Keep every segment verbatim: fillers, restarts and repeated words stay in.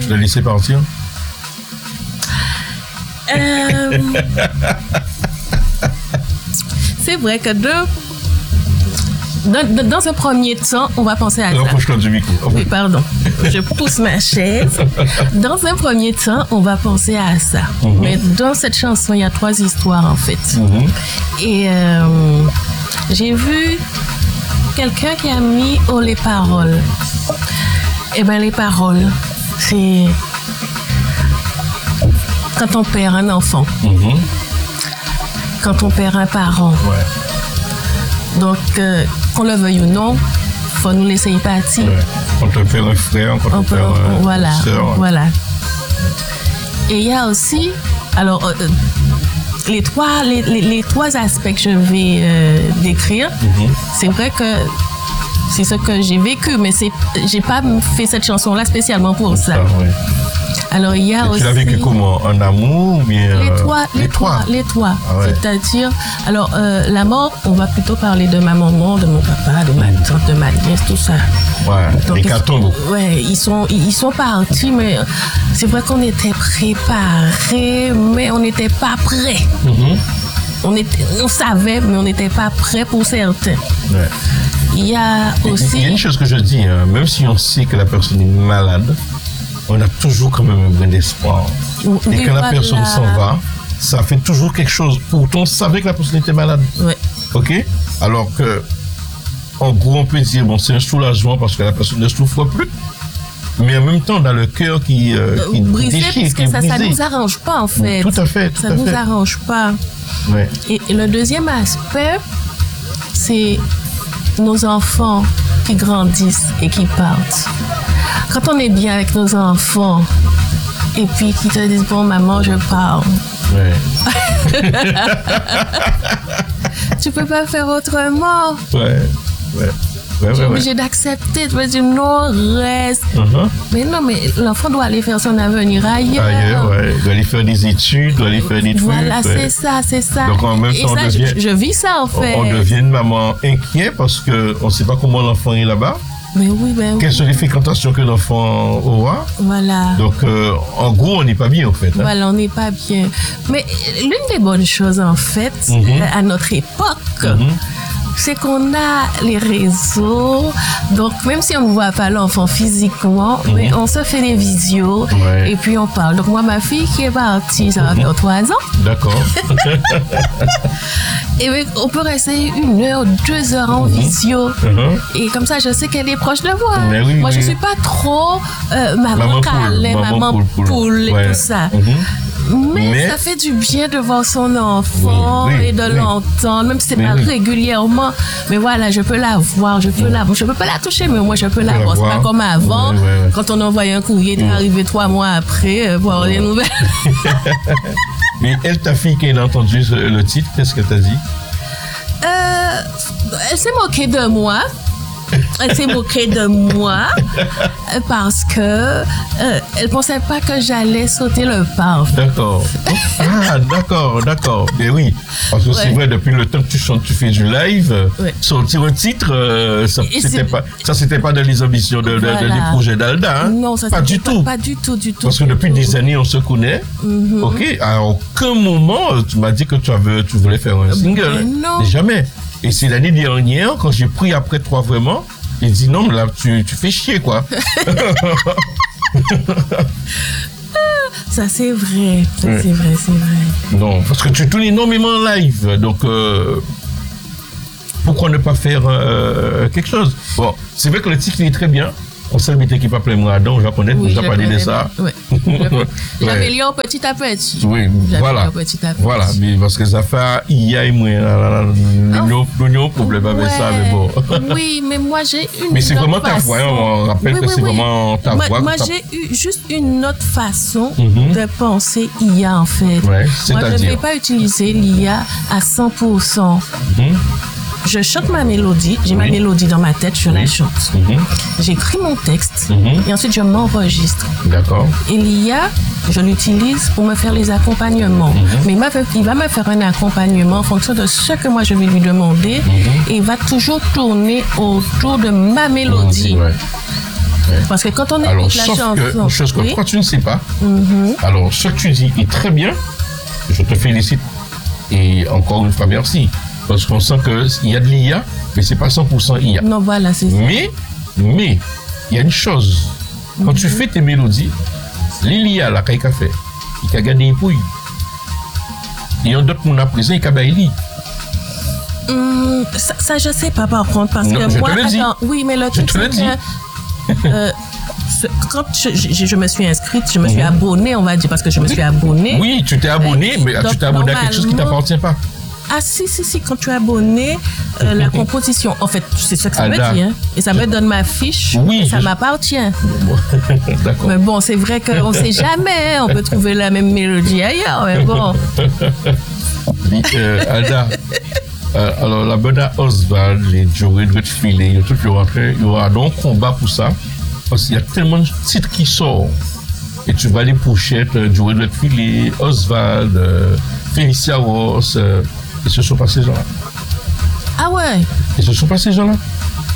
tu l'as laissé partir? euh... C'est vrai que deux... Dans, dans un premier temps, on va penser à ça. Rapproche-toi du micro. Oh, oui, pardon. Je pousse ma chaise. Dans un premier temps, on va penser à ça. Mm-hmm. Mais dans cette chanson, il y a trois histoires, en fait. Mm-hmm. Et euh, j'ai vu quelqu'un qui a mis « Oh, les paroles ». Eh bien, les paroles, c'est quand on perd un enfant. Mm-hmm. Quand on perd un parent. Ouais. Donc, euh, qu'on le veuille ou non, il faut nous laisser y partir. Ouais. Quand on perd un frère, quand on, on perd un voilà, soeur. Voilà. Et il y a aussi, alors, euh, les, trois, les, les, les trois aspects que je vais euh, décrire, mm-hmm. c'est vrai que c'est ce que j'ai vécu, mais c'est, j'ai pas fait cette chanson-là spécialement pour ça. Ah, ouais. Alors, il y a et aussi... Tu l'as vécu comment? En amour ou bien... Les trois, les, les trois. Les trois. Ah ouais. C'est-à-dire... Alors, euh, la mort, on va plutôt parler de ma maman, de mon papa, de ma tante, de ma nièce, tout ça. Ouais, donc, les cartons. Ouais, ils sont, ils sont partis, mais c'est vrai qu'on était préparés, mais on n'était pas prêts. Mm-hmm. On, était, on savait, mais on n'était pas prêts pour certains. Ouais. Il y a aussi... Il y a une chose que je dis, hein, même si on sait que la personne est malade, on a toujours quand même un brin d'espoir. Oui, et quand la personne la... s'en va, ça fait toujours quelque chose. Pourtant, on savait que la personne était malade. Oui. OK? Alors que, en gros, on peut dire, bon, c'est un soulagement parce que la personne ne souffre plus. Mais en même temps, on a le cœur qui, euh, qui brisé, déchire, parce que qui ça ne nous arrange pas, en fait. Tout à fait, tout ça à fait. Ça ne nous arrange pas. Ouais. Et, et le deuxième aspect, c'est nos enfants qui grandissent et qui partent. Quand on est bien avec nos enfants et puis qu'ils te disent « Bon, maman, je pars. Ouais. » Tu peux pas faire autrement. Ouais, ouais. Ouais, tu es ouais, obligé ouais. d'accepter. Tu vas dire non, reste. Uh-huh. Mais non, mais l'enfant doit aller faire son avenir ailleurs. Ailleurs, ouais. Il doit aller faire des études, doit aller faire des trucs. Voilà, ouais. c'est ça, c'est ça. Donc en même et temps, ça, on devient, je, je vis ça en fait. On devient une maman inquiète parce qu'on ne sait pas comment l'enfant est là-bas. Mais oui, ben oui. Quelles sont les fréquentations que l'enfant aura? Voilà. Donc, euh, en gros, on n'est pas bien, en fait. Hein? Voilà, on n'est pas bien. Mais l'une des bonnes choses, en fait, mm-hmm. à notre époque, mm-hmm. c'est qu'on a les réseaux. Donc, même si on ne voit pas l'enfant physiquement, mm-hmm. mais on se fait des visios ouais. et puis on parle. Donc, moi, ma fille qui est partie, ça va faire mm-hmm. trois ans. D'accord. Et bien, on peut rester une heure, deux heures en mm-hmm. visio. Mm-hmm. Et comme ça, je sais qu'elle est proche de moi. Oui, moi, oui. je ne suis pas trop euh, maman câlin, maman poule, poule, poule et ouais. tout ça. Mm-hmm. Mais, Mais ça fait du bien de voir son enfant oui, oui, et de oui. l'entendre, même si c'est mais pas oui. régulièrement. Mais voilà, je peux la voir, je peux oui. la voir. Je peux pas la toucher, mais moi, je peux la, la voir. C'est pas comme avant. Oui, oui, oui. Quand on envoyait un courrier, t'es oui. arrivé trois mois après euh, pour avoir oui. des nouvelles. Mais elle, ta fille, qui a entendu le titre, qu'est-ce qu'elle t'a dit? Euh, elle s'est moquée de moi. Elle s'est moquée de moi parce que euh, elle pensait pas que j'allais sauter le pas. D'accord. Ah, d'accord, d'accord. Mais oui, parce que ouais. c'est vrai, depuis le temps que tu chantes, tu fais du live, ouais. sortir un titre, euh, ça, c'était c'est... pas, ça c'était pas dans les ambitions de, voilà. de, de, des projets d'Alda. Hein? Non, ça pas du pas, tout. Pas du tout, du tout. Parce que depuis des années, on se connaît. Mm-hmm. Ok. À aucun moment, tu m'as dit que tu avais, tu voulais faire un single. Mais non. Jamais. Et c'est l'année dernière, quand j'ai pris après toi vraiment, il dit non, mais là, tu, tu fais chier, quoi. Ça, c'est vrai. Ça, ouais. c'est vrai, c'est vrai. Non, parce que tu tournes énormément en live. Donc, euh, pourquoi ne pas faire euh, quelque chose? Bon, c'est vrai que le titre, il est très bien. On sait le qui appelé moi Adam, je connais, oui, déjà parlé de ça. Oui. J'améliore ouais. petit à petit. Oui, voilà. Petit à petit. Voilà, mais parce que ça fait hier et moi, l'union problème avec ça, mais bon. Oui, mais moi j'ai une. Mais c'est vraiment ta voix, on rappelle oui, que oui, c'est oui. vraiment ta moi, voix. Moi j'ai eu juste une autre façon mm-hmm. de penser I A en fait. Ouais, moi je ne vais pas utiliser l'I A à cent pour cent. Mm-hmm. Je chante ma mélodie, j'ai oui. ma mélodie dans ma tête, je oui. la chante. Mm-hmm. J'écris mon texte mm-hmm. et ensuite je m'enregistre. D'accord. Et l'I A, je l'utilise pour me faire les accompagnements. Mm-hmm. Mais il, m'a fait, il va me faire un accompagnement en fonction de ce que moi je vais lui demander mm-hmm. et il va toujours tourner autour de ma mélodie. Mm-hmm. Ouais. Ouais. Parce que quand on écoute alors, la sauf chanson... Que, une chose que oui? toi, tu ne sais pas. Mm-hmm. Alors, ce que tu dis est très bien. Je te félicite. Et encore une fois, merci. Parce qu'on sent qu'il y a de l'I A, mais ce n'est pas cent pour cent I A. Non, voilà, c'est ça. Mais, mais, il y a une chose. Quand mm-hmm. tu fais tes mélodies, l'I A, là, qu'il a fait, il a gardé les pouilles. Et il y a d'autres qui ont présent, il a baillé. Hum, ça, ça, je sais pas par contre, parce non, que je moi, te le dis. attends, oui, mais le truc, c'est que euh, ce, quand je, je, je me suis inscrite, je me suis mmh. abonnée, on va dire, parce que je me suis abonnée. Oui, tu t'es abonnée, euh, mais donc, tu t'es abonnée à quelque chose qui ne t'appartient pas. Ah si, si, si, quand tu es abonné, euh, la composition, en fait, c'est ça que ça Alda. veut dire. Hein? Et ça me donne ma fiche, oui, et ça je... m'appartient. D'accord. Mais bon, c'est vrai qu'on ne sait jamais, on peut trouver la même mélodie ailleurs, mais bon. euh, Alda, euh, alors la bonne Oswald, les Joey de Filet, tout le rentré, il y aura donc combat pour ça, parce qu'il y a tellement de titres qui sortent. Et tu vois les pochettes, euh, Joey de Filet, Oswald, euh, Félicia Ross, euh, et ce ne sont pas ces gens-là. Ah ouais? Et ce ne sont pas ces gens-là.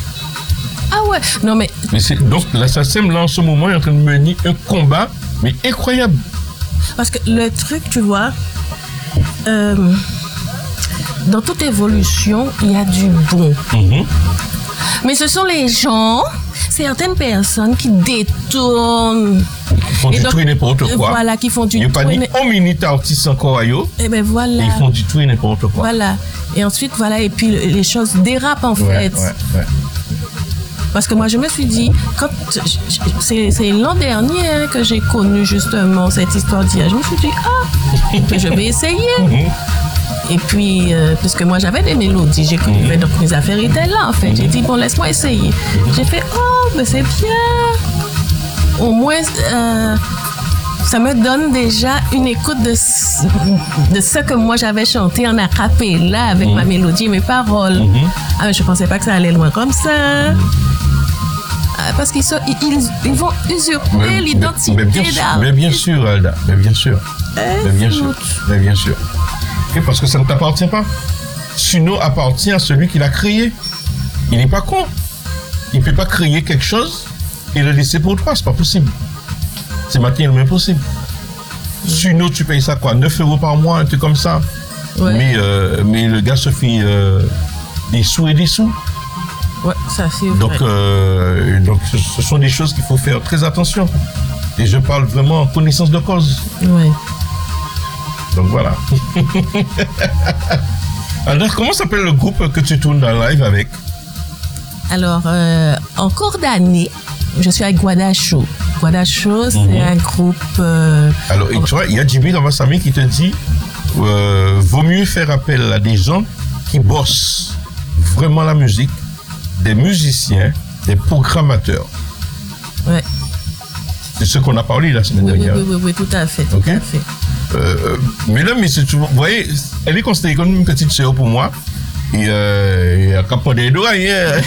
Ah ouais? Non mais... mais c'est, donc l'assassin, là, en ce moment, est en train de mener un combat, mais incroyable. Parce que le truc, tu vois, euh, dans toute évolution, il y a du bon. Mm-hmm. Mais ce sont les gens, certaines personnes qui détournent. Qui font et du donc, tout et n'importe quoi. Voilà, qui font du tout. Il n'y a pas ni un minute artiste encore à eux. Et ben voilà. Et ils font du tout et n'importe quoi. Voilà. Et ensuite, voilà, et puis les choses dérapent en ouais, fait. Ouais, ouais. Parce que moi, je me suis dit, quand c'est, c'est l'an dernier hein, que j'ai connu justement cette histoire d'I A, je me suis dit, ah, je vais essayer. Mm-hmm. Et puis, euh, puisque moi, j'avais des mélodies, j'écrivais, mm-hmm. donc mes affaires étaient là, en fait. Mm-hmm. J'ai dit, bon, laisse-moi essayer. Mm-hmm. J'ai fait, oh, mais c'est bien. Au moins, euh, ça me donne déjà une écoute de, de ce que moi, j'avais chanté en a cappella avec mm-hmm. ma mélodie et mes paroles. Mm-hmm. Ah, mais je ne pensais pas que ça allait loin comme ça. Parce qu'ils sont, ils, ils vont usurper mais, l'identité mais, mais bien, sûr, mais bien sûr, Alda, mais bien sûr, eh, mais bien sûr, mais bien sûr. Et parce que ça ne t'appartient pas. Suno appartient à celui qui l'a créé. Il n'est pas con. Il ne peut pas créer quelque chose et le laisser pour toi, c'est pas possible. C'est matériellement impossible. Suno, tu payes ça quoi, neuf euros par mois, un truc comme ça. Ouais. Mais, euh, mais le gars se fait euh, des sous et des sous. Ouais, ça c'est donc, euh, donc, ce sont des choses qu'il faut faire très attention. Et je parle vraiment en connaissance de cause. Ouais. Donc voilà. Alors, comment s'appelle le groupe que tu tournes dans live avec? Alors, euh, en cours d'année, je suis avec Guadacho. Guadacho, c'est mm-hmm. un groupe. Euh, Alors, et tu vois, il y a Jimmy dans ma famille qui te dit euh, vaut mieux faire appel à des gens qui bossent vraiment la musique, des musiciens, des programmateurs. Ouais. C'est ce qu'on a parlé la semaine oui, dernière. Oui, oui, oui, tout à fait. Tout okay. à fait. Euh, mais là, mais c'est, vous voyez, elle est considérée comme une petite sœur pour moi. Et euh, elle a capé des doigts. Elle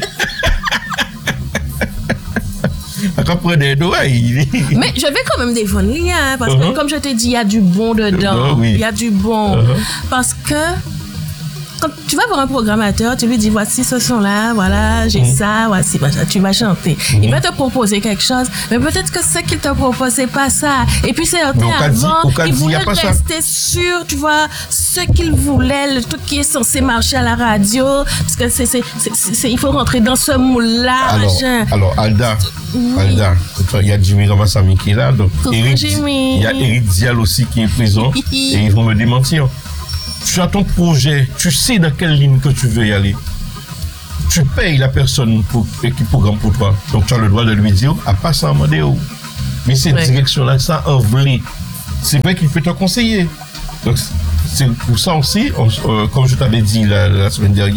a capé des doigts. Mais je vais quand même défendre l'I A, parce uh-huh. que comme je t'ai dit, il y a du bon dedans. Il uh-huh, oui. y a du bon. Uh-huh. Parce que quand tu vas voir un programmateur, tu lui dis voici ce son-là, voilà, j'ai mmh. ça, voici, tu vas chanter. Mmh. Il va te proposer quelque chose, mais peut-être que ce qu'il te propose, c'est pas ça. Et puis c'est avant, il voulait rester sur, tu vois, ce qu'il voulait, le truc qui est censé marcher à la radio, parce que c'est, c'est, c'est, c'est il faut rentrer dans ce moule-là. Alors, alors Alda, oui. Alda, il y a Jimmy Ramassami qui est là, donc Eric, il y a Eric Dial aussi qui est présent, et ils vont me démentir. Tu as ton projet, tu sais dans quelle ligne que tu veux y aller. Tu payes la personne pour, qui programme pour toi. Donc tu as le droit de lui dire, à pas ça, Amadeo. Mais cette ouais. direction-là, ça en vrai. C'est vrai qu'il peut te conseiller. Donc c'est pour ça aussi, on, euh, comme je t'avais dit la, la semaine dernière,